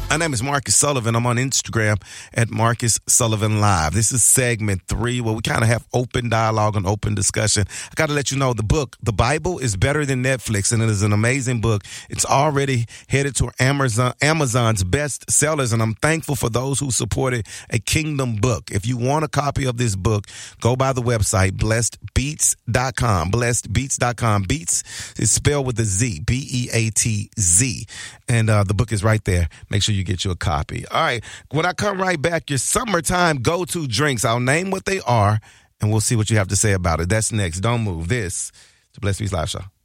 My name is Marcus Sullivan. I'm on Instagram at Marcus Sullivan Live. This is segment 3 where we kind of have open dialogue and open discussion. I got to let you know the book, The Bible is Better Than Netflix, and it is an amazing book. It's already headed to Amazon's best sellers, and I'm thankful for those who supported a kingdom book. If you want a copy of this book, go by the website, blessedbeats.com. Blessedbeats.com. Beats is spelled with a Z, B-E-A-T-Z. And the book is right there. Make sure you get you a copy. All right. When I come right back, your summertime go-to drinks. I'll name what they are, and we'll see what you have to say about it. That's next. Don't move. This is the Blessed Beats Live Show.